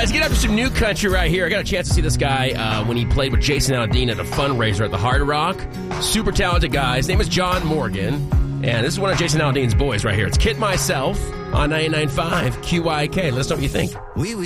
Let's get up to some new country right here. I got a chance to see this guy when he played with Jason Aldean at a fundraiser at the Hard Rock. Super talented guy. His name is John Morgan. And this is one of Jason Aldean's boys right here. It's Kid Myself on 99.5 QYK. Let us know what you think.